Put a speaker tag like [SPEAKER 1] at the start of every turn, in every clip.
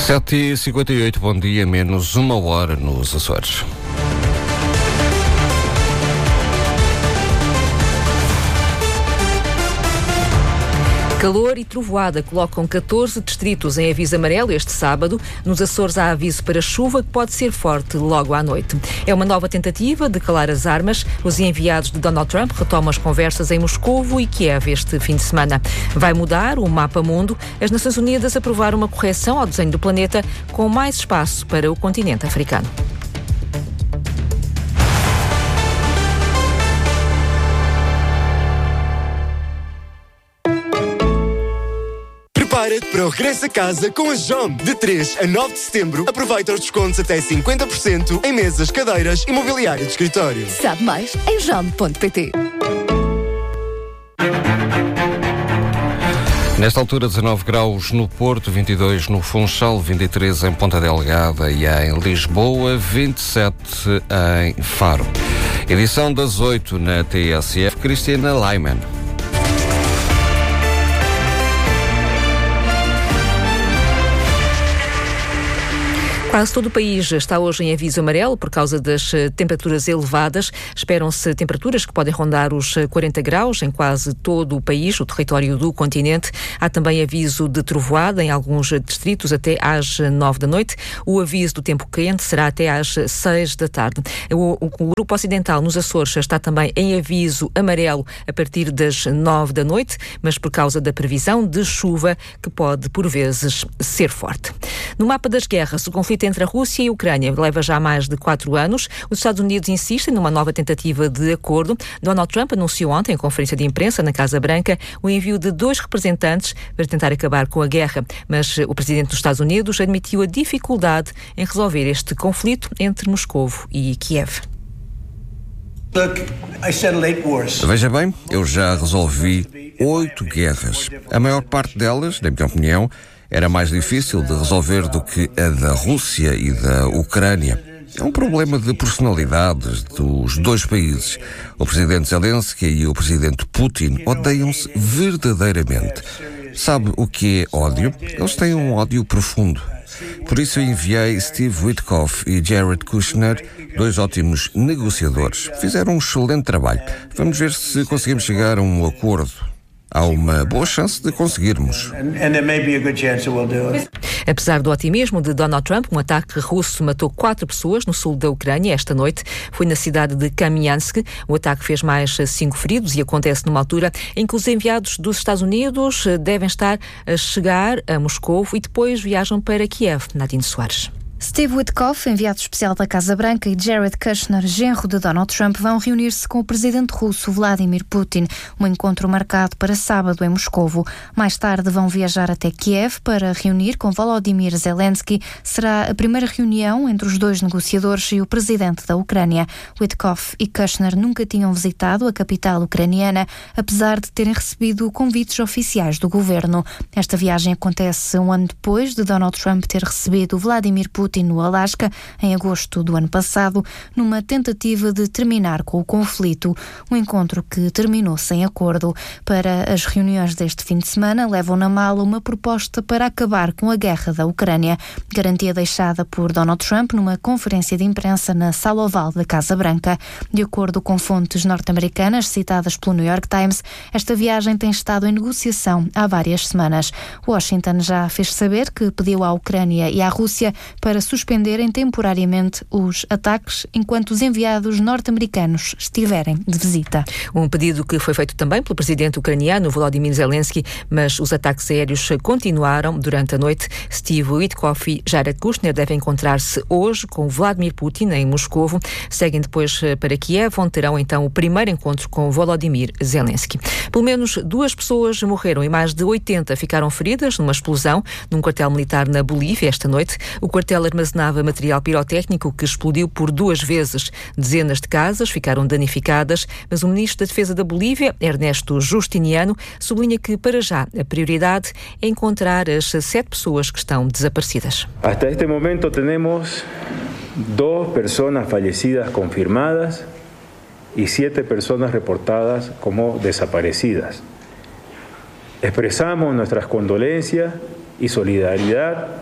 [SPEAKER 1] 7h58, bom dia, menos uma hora nos Açores.
[SPEAKER 2] Calor e trovoada colocam 14 distritos em aviso amarelo este sábado. Nos Açores há aviso para chuva que pode ser forte logo à noite. É uma nova tentativa de calar as armas. Os enviados de Donald Trump retomam as conversas em Moscovo e Kiev este fim de semana. Vai mudar o mapa mundo. As Nações Unidas aprovaram uma correção ao desenho do planeta com mais espaço para o continente africano.
[SPEAKER 3] Prepara-te para o regresso a casa com a JOM. De 3 a 9 de setembro, aproveita os descontos até 50% em mesas, cadeiras e mobiliário de escritório.
[SPEAKER 4] Sabe mais em jom.pt.
[SPEAKER 1] Nesta altura, 19 graus no Porto, 22 no Funchal, 23 em Ponta Delgada e em Lisboa, 27 em Faro. Edição das 8 na TSF, Cristina Lyman.
[SPEAKER 2] Quase todo o país está hoje em aviso amarelo por causa das temperaturas elevadas. Esperam-se temperaturas que podem rondar os 40 graus em quase todo o país, o território do continente. Há também aviso de trovoada em alguns distritos até às 9 da noite. O aviso do tempo quente será até às 6 da tarde. O Grupo Ocidental nos Açores está também em aviso amarelo a partir das 9 da noite, mas por causa da previsão de chuva que pode, por vezes, ser forte. No mapa das guerras, o conflito entre a Rússia e a Ucrânia leva já mais de 4 anos. Os Estados Unidos insistem numa nova tentativa de acordo. Donald Trump anunciou ontem, em conferência de imprensa na Casa Branca, o envio de 2 representantes para tentar acabar com a guerra. Mas o presidente dos Estados Unidos admitiu a dificuldade em resolver este conflito entre Moscovo e Kiev.
[SPEAKER 1] Veja bem, eu já resolvi 8 guerras. A maior parte delas, na minha opinião, era mais difícil de resolver do que a da Rússia e da Ucrânia. É um problema de personalidades dos dois países. O presidente Zelensky e o presidente Putin odeiam-se verdadeiramente. Sabe o que é ódio? Eles têm um ódio profundo. Por isso eu enviei Steve Witkoff e Jared Kushner, 2 ótimos negociadores. Fizeram um excelente trabalho. Vamos ver se conseguimos chegar a um acordo. Há uma boa chance de conseguirmos.
[SPEAKER 2] Apesar do otimismo de Donald Trump, um ataque russo matou 4 pessoas no sul da Ucrânia esta noite. Foi na cidade de Kamiansk. O ataque fez mais 5 feridos e acontece numa altura em que os enviados dos Estados Unidos devem estar a chegar a Moscou e depois viajam para Kiev. Nadine Soares.
[SPEAKER 4] Steve Witkoff, enviado especial da Casa Branca, e Jared Kushner, genro de Donald Trump, vão reunir-se com o presidente russo Vladimir Putin. Um encontro marcado para sábado em Moscovo. Mais tarde vão viajar até Kiev para reunir com Volodymyr Zelensky. Será a primeira reunião entre os 2 negociadores e o presidente da Ucrânia. Witkoff e Kushner nunca tinham visitado a capital ucraniana, apesar de terem recebido convites oficiais do governo. Esta viagem acontece um ano depois de Donald Trump ter recebido Vladimir Putin no Alasca, em agosto do ano passado, numa tentativa de terminar com o conflito. Um encontro que terminou sem acordo. Para as reuniões deste fim de semana, levam na mala uma proposta para acabar com a guerra da Ucrânia, garantia deixada por Donald Trump numa conferência de imprensa na Sala Oval da Casa Branca. De acordo com fontes norte-americanas citadas pelo New York Times, esta viagem tem estado em negociação há várias semanas. Washington já fez saber que pediu à Ucrânia e à Rússia para suspenderem temporariamente os ataques enquanto os enviados norte-americanos estiverem de visita.
[SPEAKER 2] Um pedido que foi feito também pelo presidente ucraniano Volodymyr Zelensky, mas os ataques aéreos continuaram durante a noite. Steve Witkoff e Jared Kushner devem encontrar-se hoje com Vladimir Putin em Moscovo. Seguem depois para Kiev, onde terão então o primeiro encontro com Volodymyr Zelensky. Pelo menos 2 pessoas morreram e mais de 80 ficaram feridas numa explosão num quartel militar na Bolívia esta noite. O quartel armazenava material pirotécnico que explodiu por 2 vezes. Dezenas de casas ficaram danificadas, mas o ministro da Defesa da Bolívia, Ernesto Justiniano, sublinha que, para já, a prioridade é encontrar as 7 pessoas que estão desaparecidas.
[SPEAKER 5] Hasta este momento temos 2 pessoas fallecidas confirmadas e 7 pessoas reportadas como desaparecidas. Expresamos nuestras condolencias y solidaridad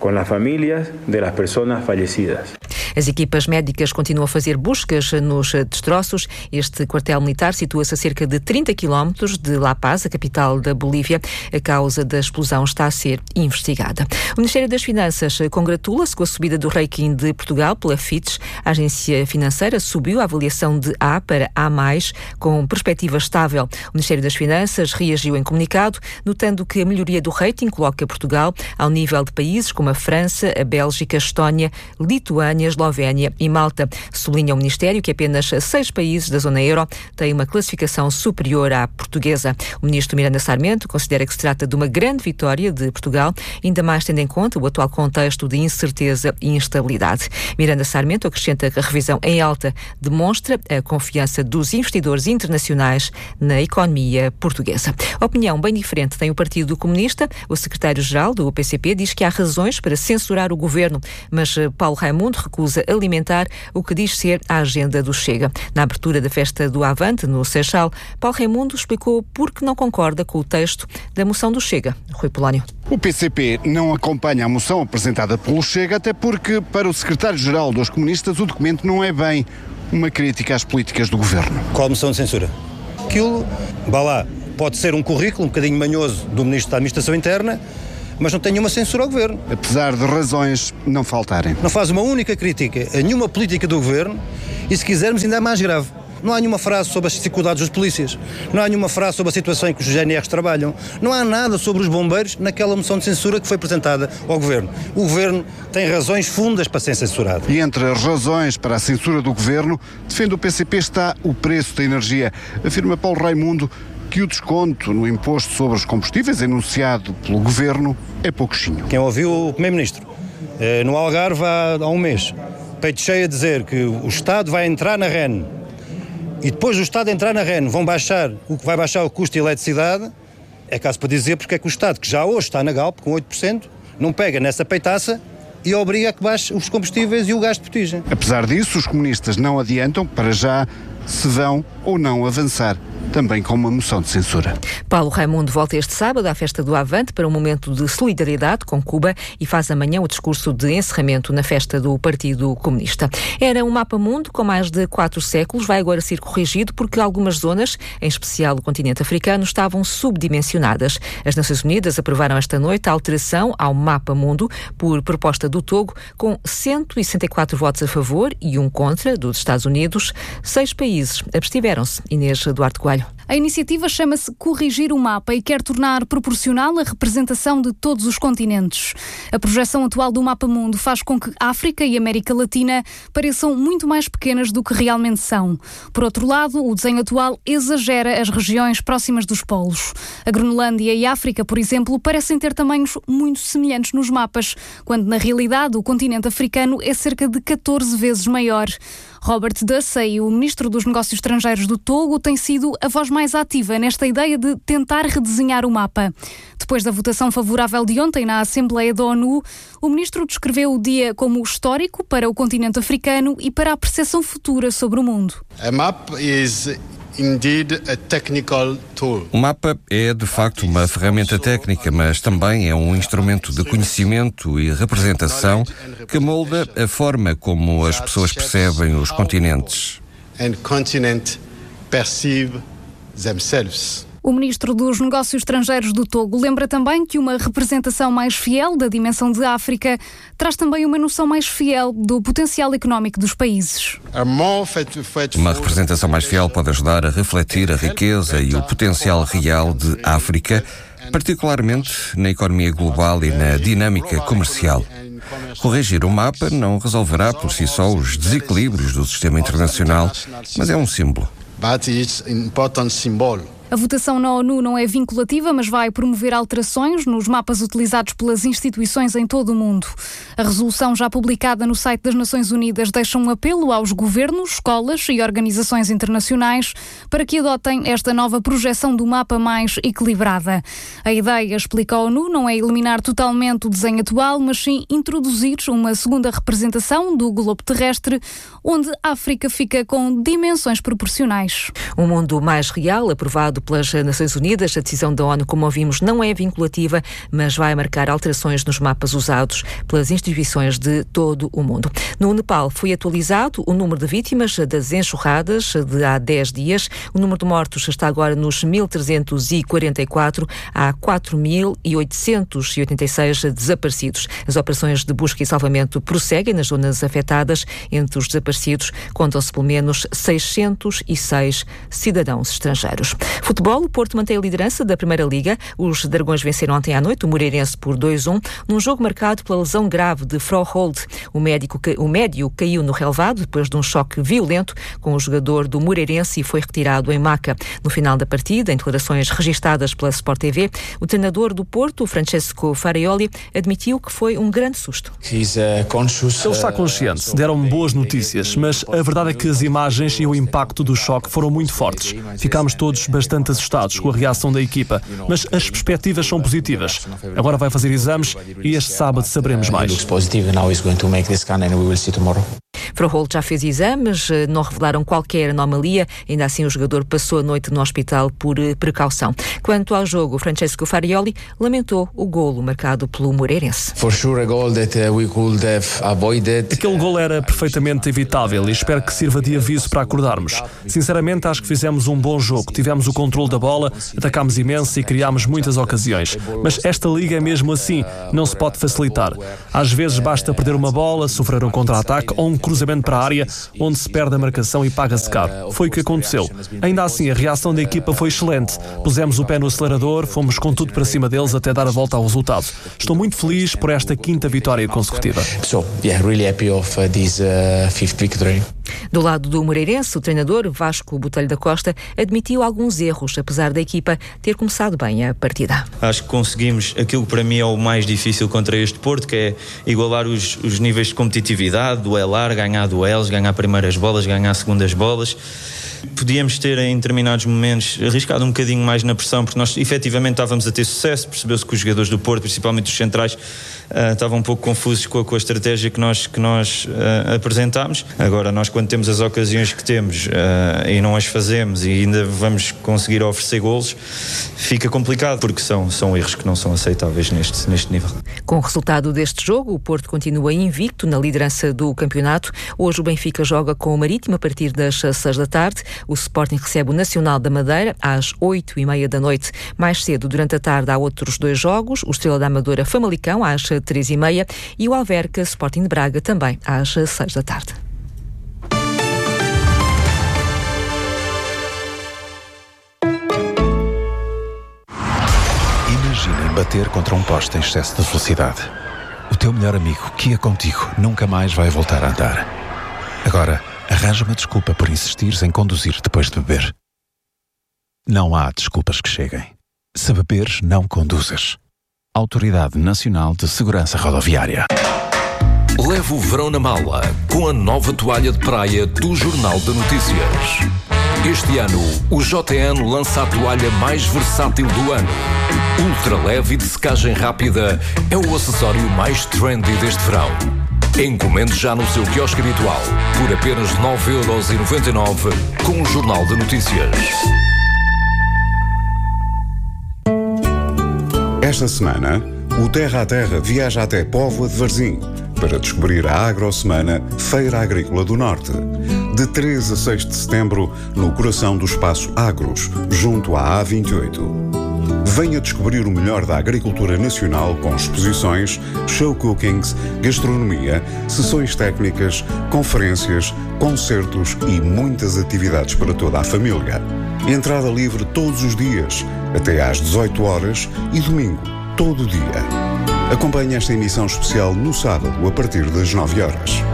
[SPEAKER 5] con las familias de las personas fallecidas.
[SPEAKER 2] As equipas médicas continuam a fazer buscas nos destroços. Este quartel militar situa-se a cerca de 30 quilómetros de La Paz, a capital da Bolívia. A causa da explosão está a ser investigada. O Ministério das Finanças congratula-se com a subida do rating de Portugal pela Fitch. A agência financeira subiu a avaliação de A para A+, com perspectiva estável. O Ministério das Finanças reagiu em comunicado, notando que a melhoria do rating coloca Portugal ao nível de países como a França, a Bélgica, a Estónia, Lituânia, Eslovénia e Malta. Sublinha o Ministério que apenas 6 países da zona euro têm uma classificação superior à portuguesa. O ministro Miranda Sarmento considera que se trata de uma grande vitória de Portugal, ainda mais tendo em conta o atual contexto de incerteza e instabilidade. Miranda Sarmento acrescenta que a revisão em alta demonstra a confiança dos investidores internacionais na economia portuguesa. A opinião bem diferente tem o Partido Comunista. O secretário-geral do PCP diz que há razões para censurar o governo, mas Paulo Raimundo recusa alimentar o que diz ser a agenda do Chega. Na abertura da festa do Avante, no Seixal, Paulo Raimundo explicou por que não concorda com o texto da moção do Chega. Rui Polónio.
[SPEAKER 6] O PCP não acompanha a moção apresentada pelo Chega, até porque, para o secretário-geral dos comunistas, o documento não é bem uma crítica às políticas do governo.
[SPEAKER 7] Qual a moção de censura? Aquilo, vá lá, pode ser um currículo um bocadinho manhoso do Ministro da Administração Interna, mas não tem nenhuma censura ao Governo.
[SPEAKER 6] Apesar de razões não faltarem.
[SPEAKER 7] Não faz uma única crítica a nenhuma política do Governo e, se quisermos, ainda é mais grave. Não há nenhuma frase sobre as dificuldades dos polícias, não há nenhuma frase sobre a situação em que os GNRs trabalham, não há nada sobre os bombeiros naquela moção de censura que foi apresentada ao Governo. O Governo tem razões fundas para ser censurado.
[SPEAKER 6] E entre as razões para a censura do Governo, defende o PCP, está o preço da energia. Afirma Paulo Raimundo que o desconto no imposto sobre os combustíveis enunciado pelo Governo é pouquinho.
[SPEAKER 7] Quem ouviu o Primeiro-Ministro no Algarve há um mês, peito cheio a dizer que o Estado vai entrar na REN e depois do Estado entrar na REN vai baixar o custo de eletricidade, é caso para dizer porque é que o Estado, que já hoje está na Galp com 8%, não pega nessa peitaça e obriga a que baixe os combustíveis e o gás de botija.
[SPEAKER 6] Apesar disso, os comunistas não adiantam para já se vão ou não avançar também com uma moção de censura.
[SPEAKER 2] Paulo Raimundo volta este sábado à festa do Avante para um momento de solidariedade com Cuba e faz amanhã o discurso de encerramento na festa do Partido Comunista. Era um mapa-mundo com mais de 4 séculos, vai agora ser corrigido porque algumas zonas, em especial o continente africano, estavam subdimensionadas. As Nações Unidas aprovaram esta noite a alteração ao mapa-mundo por proposta do Togo, com 164 votos a favor e 1 contra dos Estados Unidos. 6 países abstiveram-se. Inês Duarte Coelho.
[SPEAKER 8] A iniciativa chama-se Corrigir o Mapa e quer tornar proporcional a representação de todos os continentes. A projeção atual do Mapa-Mundo faz com que África e América Latina pareçam muito mais pequenas do que realmente são. Por outro lado, o desenho atual exagera as regiões próximas dos polos. A Groenlândia e a África, por exemplo, parecem ter tamanhos muito semelhantes nos mapas, quando na realidade o continente africano é cerca de 14 vezes maior. Robert Dussey, o ministro dos Negócios Estrangeiros do Togo, tem sido a voz mais ativa nesta ideia de tentar redesenhar o mapa. Depois da votação favorável de ontem na Assembleia da ONU, o ministro descreveu o dia como histórico para o continente africano e para a percepção futura sobre o mundo.
[SPEAKER 9] A map is indeed a technical tool.
[SPEAKER 1] O mapa é, de facto, uma ferramenta técnica, mas também é um instrumento de conhecimento e representação que molda a forma como as pessoas percebem os continentes.
[SPEAKER 9] And continent perceive themselves.
[SPEAKER 8] O ministro dos Negócios Estrangeiros do Togo lembra também que uma representação mais fiel da dimensão de África traz também uma noção mais fiel do potencial económico dos países.
[SPEAKER 1] Uma representação mais fiel pode ajudar a refletir a riqueza e o potencial real de África, particularmente na economia global e na dinâmica comercial. Corrigir o mapa não resolverá por si só os desequilíbrios do sistema internacional, mas é um símbolo.
[SPEAKER 9] But it's an important symbol.
[SPEAKER 8] A votação na ONU não é vinculativa, mas vai promover alterações nos mapas utilizados pelas instituições em todo o mundo. A resolução já publicada no site das Nações Unidas deixa um apelo aos governos, escolas e organizações internacionais para que adotem esta nova projeção do mapa mais equilibrada. A ideia, explica a ONU, não é eliminar totalmente o desenho atual, mas sim introduzir uma segunda representação do globo terrestre, onde a África fica com dimensões proporcionais.
[SPEAKER 2] Um mundo mais real, aprovado pelas Nações Unidas. A decisão da ONU, como ouvimos, não é vinculativa, mas vai marcar alterações nos mapas usados pelas instituições de todo o mundo. No Nepal foi atualizado o número de vítimas das enxurradas de há 10 dias. O número de mortos está agora nos 1.344. Há 4.886 desaparecidos. As operações de busca e salvamento prosseguem nas zonas afetadas. Entre os desaparecidos contam-se pelo menos 606 cidadãos estrangeiros. Futebol, o Porto mantém a liderança da Primeira Liga. Os Dragões venceram ontem à noite o Moreirense por 2-1, num jogo marcado pela lesão grave de Froholt. O médio caiu no relevado depois de um choque violento com o jogador do Moreirense e foi retirado em maca. No final da partida, em declarações registadas pela Sport TV, o treinador do Porto, Francesco Farioli, admitiu que foi um grande susto.
[SPEAKER 10] Ele está consciente, deram-me boas notícias, mas a verdade é que as imagens e o impacto do choque foram muito fortes. Ficámos todos bastante assustados com a reação da equipa, mas as perspectivas são positivas. Agora vai fazer exames e este sábado saberemos mais.
[SPEAKER 2] Froholt já fez exames, não revelaram qualquer anomalia, ainda assim o jogador passou a noite no hospital por precaução. Quanto ao jogo, Francesco Farioli lamentou o golo marcado pelo Moreirense.
[SPEAKER 10] Aquele golo era perfeitamente evitável e espero que sirva de aviso para acordarmos. Sinceramente, acho que fizemos um bom jogo, tivemos o controle da bola, atacámos imenso e criámos muitas ocasiões. Mas esta liga é mesmo assim, não se pode facilitar. Às vezes basta perder uma bola, sofrer um contra-ataque ou um cruzamento para a área, onde se perde a marcação e paga-se caro. Foi o que aconteceu. Ainda assim, a reação da equipa foi excelente. Pusemos o pé no acelerador, fomos com tudo para cima deles até dar a volta ao resultado. Estou muito feliz por esta 5ª vitória consecutiva.
[SPEAKER 2] Do lado do Moreirense, o treinador Vasco Botelho da Costa admitiu alguns erros, apesar da equipa ter começado bem a partida.
[SPEAKER 11] Acho que conseguimos aquilo que para mim é o mais difícil contra este Porto, que é igualar os níveis de competitividade, duelar, ganhar duelos, ganhar primeiras bolas, ganhar segundas bolas. Podíamos ter em determinados momentos arriscado um bocadinho mais na pressão, porque nós efetivamente estávamos a ter sucesso. Percebeu-se que os jogadores do Porto, principalmente os centrais, estavam um pouco confusos com a estratégia que nós apresentámos. Agora, nós quando temos as ocasiões que temos e não as fazemos e ainda vamos conseguir oferecer golos, fica complicado, porque são erros que não são aceitáveis neste nível.
[SPEAKER 2] Com o resultado deste jogo, o Porto continua invicto na liderança do campeonato. Hoje o Benfica joga com o Marítimo a partir das 6 da tarde. O Sporting recebe o Nacional da Madeira às 8h30 da noite. Mais cedo, durante a tarde, há outros 2 jogos. O Estrela da Amadora Famalicão às 3h30 e o Alverca Sporting de Braga também às 6 da tarde.
[SPEAKER 12] Imaginem bater contra um poste em excesso de velocidade. O teu melhor amigo, que ia contigo, nunca mais vai voltar a andar. Agora, arranja uma desculpa por insistires em conduzir depois de beber. Não há desculpas que cheguem. Se beberes, não conduzas. Autoridade Nacional de Segurança Rodoviária.
[SPEAKER 13] Leve o verão na mala com a nova toalha de praia do Jornal de Notícias. Este ano, o JN lança a toalha mais versátil do ano. Ultra leve e de secagem rápida é o acessório mais trendy deste verão. Encomende já no seu quiosque habitual por apenas 9,99€ com o Jornal de Notícias.
[SPEAKER 14] Esta semana, o Terra a Terra viaja até Póvoa de Varzim para descobrir a Agrosemana Feira Agrícola do Norte. De 3 a 6 de setembro, no coração do Espaço Agros, junto à A28. Venha descobrir o melhor da agricultura nacional com exposições, show cookings, gastronomia, sessões técnicas, conferências, concertos e muitas atividades para toda a família. Entrada livre todos os dias, até às 18 horas e domingo, todo o dia. Acompanhe esta emissão especial no sábado, a partir das 9 horas.